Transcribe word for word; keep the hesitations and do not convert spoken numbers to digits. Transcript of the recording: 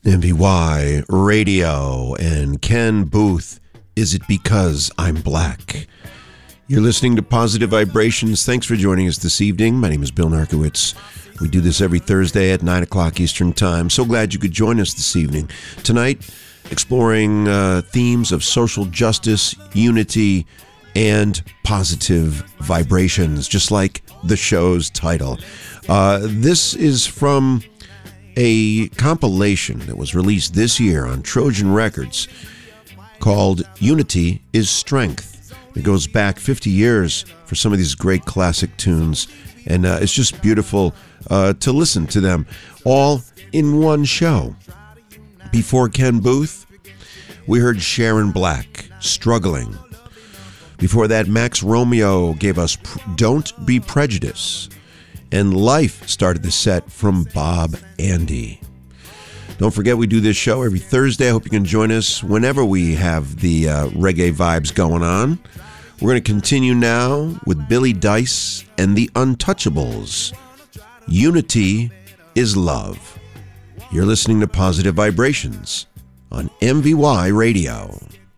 M V Y Radio and Ken Booth, Is It Because I'm Black? You're listening to Positive Vibrations. Thanks for joining us this evening. My name is Bill Narkowitz. We do this every Thursday at nine o'clock Eastern Time. So glad you could join us this evening. Tonight, exploring uh, themes of social justice, unity, and positive vibrations, just like the show's title. Uh, this is from a compilation that was released this year on Trojan Records called Unity is Strength. It goes back fifty years for some of these great classic tunes, and uh, it's just beautiful uh, to listen to them all in one show. Before Ken Booth, we heard Sharon Black, Struggling. Before that, Max Romeo gave us Don't Be Prejudiced. And Life started the set from Bob Andy. Don't forget, we do this show every Thursday. I hope you can join us whenever we have the uh, reggae vibes going on. We're going to continue now with Billy Dice and the Untouchables. Unity is Love. You're listening to Positive Vibrations on M V Y Radio.